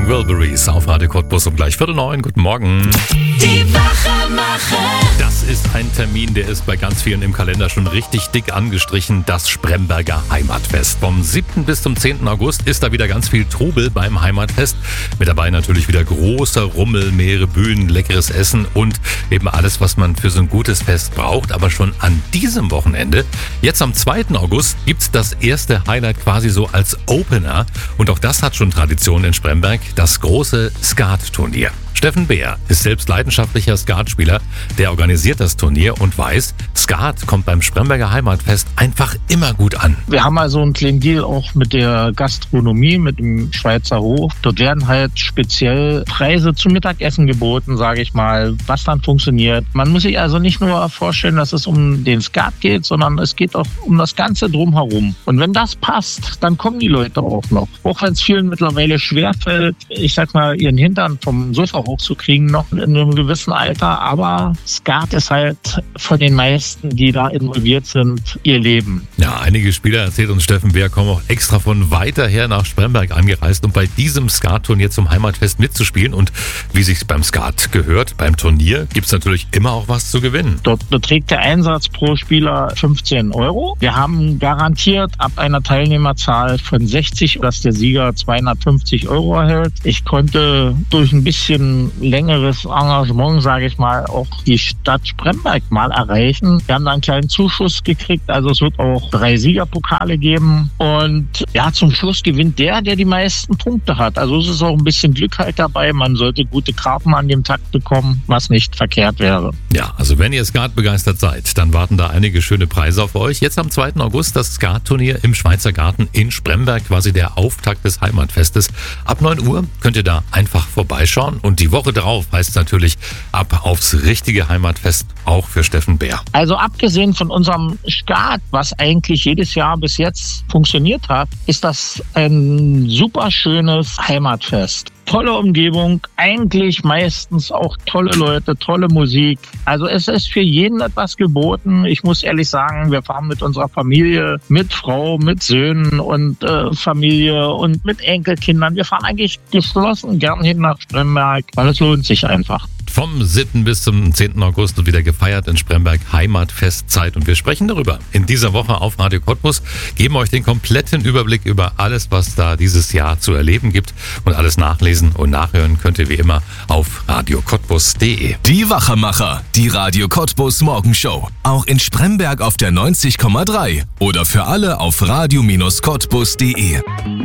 Morning Wilburys auf Radio Cottbus um gleich 8:45. Guten Morgen. Die Wachemacher. Das ist ein Termin, der ist bei ganz vielen im Kalender schon richtig dick angestrichen. Das Spremberger Heimatfest. Vom 7. bis zum 10. August ist da wieder ganz viel Trubel beim Heimatfest. Mit dabei natürlich wieder großer Rummel, mehrere Bühnen, leckeres Essen und eben alles, was man für so ein gutes Fest braucht. Aber schon an diesem Wochenende, jetzt am 2. August, gibt's das erste Highlight quasi so als Opener. Und auch das hat schon Tradition in Spremberg, das große Skat-Turnier. Steffen Beer ist selbst leidenschaftlicher Skatspieler, der organisiert das Turnier und weiß, Skat kommt beim Spremberger Heimatfest einfach immer gut an. Wir haben also einen kleinen Deal auch mit der Gastronomie, mit dem Schweizer Hof. Dort werden halt speziell Preise zum Mittagessen geboten, sage ich mal, was dann funktioniert. Man muss sich also nicht nur vorstellen, dass es um den Skat geht, sondern es geht auch um das Ganze drumherum. Und wenn das passt, dann kommen die Leute auch noch. Auch wenn es vielen mittlerweile schwerfällt, ich sag mal, ihren Hintern vom Sofa hochzukriegen, noch in einem gewissen Alter. Aber Skat ist halt von den meisten, die da involviert sind, ihr Leben. Ja, einige Spieler, erzählt uns Steffen Beer, kommen auch extra von weiter her nach Spremberg angereist, um bei diesem Skat-Turnier zum Heimatfest mitzuspielen. Und wie sich's beim Skat gehört, beim Turnier gibt's natürlich immer auch was zu gewinnen. Dort beträgt der Einsatz pro Spieler 15 €. Wir haben garantiert ab einer Teilnehmerzahl von 60, dass der Sieger 250 € erhält. Ich konnte durch ein bisschen längeres Engagement, sage ich mal, auch die Stadt Spremberg mal erreichen. Wir haben da einen kleinen Zuschuss gekriegt, also es wird auch 3 Siegerpokale geben und ja, zum Schluss gewinnt der die meisten Punkte hat. Also es ist auch ein bisschen Glück halt dabei, man sollte gute Karten an dem Tag bekommen, was nicht verkehrt wäre. Ja, also wenn ihr Skat begeistert seid, dann warten da einige schöne Preise auf euch. Jetzt am 2. August das Skat-Turnier im Schweizer Garten in Spremberg, quasi der Auftakt des Heimatfestes. Ab 9 Uhr könnt ihr da einfach vorbeischauen und die Woche drauf heißt es natürlich ab aufs richtige Heimatfest, auch für Steffen Beer. Also abgesehen von unserem Skat, was eigentlich jedes Jahr bis jetzt funktioniert hat, ist das ein super schönes Heimatfest. Tolle Umgebung, eigentlich meistens auch tolle Leute, tolle Musik. Also es ist für jeden etwas geboten. Ich muss ehrlich sagen, wir fahren mit unserer Familie, mit Frau, mit Söhnen und Familie und mit Enkelkindern. Wir fahren eigentlich geschlossen gern hin nach Spremberg, weil es lohnt sich einfach. Vom 7. bis zum 10. August wieder gefeiert in Spremberg, Heimatfestzeit. Und wir sprechen darüber in dieser Woche auf Radio Cottbus, geben euch den kompletten Überblick über alles, was da dieses Jahr zu erleben gibt. Und alles nachlesen und nachhören könnt ihr wie immer auf radiocottbus.de. Die Wachemacher, die Radio Cottbus Morgenshow. Auch in Spremberg auf der 90,3 oder für alle auf radio-cottbus.de.